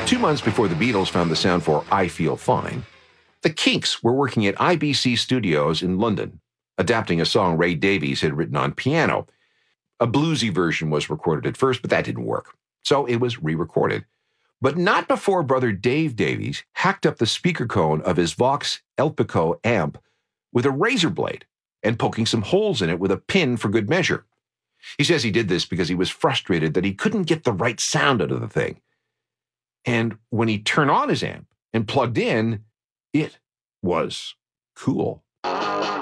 2 months before the Beatles found the sound for I Feel Fine, the Kinks were working at IBC Studios in London, adapting a song Ray Davies had written on piano. A bluesy version was recorded at first, but that didn't work. So it was re-recorded. But not before brother Dave Davies hacked up the speaker cone of his Vox Elpico amp with a razor blade and poking some holes in it with a pin for good measure. He says he did this because he was frustrated that he couldn't get the right sound out of the thing. And when he turned on his amp and plugged in, it was cool.